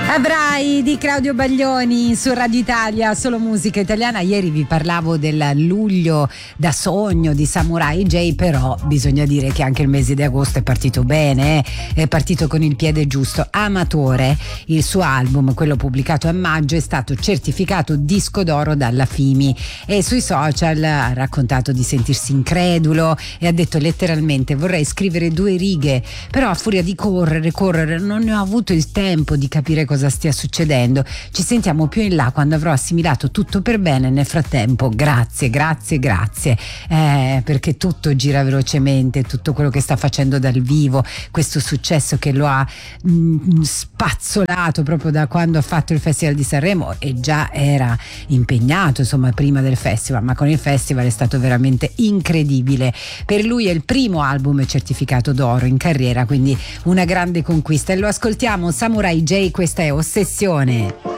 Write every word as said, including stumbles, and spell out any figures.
Avrai di Claudio Baglioni su Radio Italia, solo musica italiana. Ieri vi parlavo del luglio da sogno di Samurai J, però bisogna dire che anche il mese di agosto è partito bene, eh? È partito con il piede giusto. Amatore, il suo album, quello pubblicato a maggio, è stato certificato disco d'oro dalla FIMI e sui social ha raccontato di sentirsi incredulo e ha detto letteralmente: vorrei scrivere due righe, però a furia di correre, correre non ne ho avuto il tempo di capire cosa stia succedendo. Ci sentiamo più in là quando avrò assimilato tutto per bene. Nel frattempo grazie, grazie, grazie, eh, perché tutto gira velocemente, tutto quello che sta facendo dal vivo, questo successo che lo ha mh, spazzolato proprio da quando ha fatto il Festival di Sanremo, e già era impegnato insomma prima del festival, ma con il festival è stato veramente incredibile. Per lui è il primo album certificato d'oro in carriera, quindi una grande conquista, e lo ascoltiamo. Samurai J, questa è Ossessione.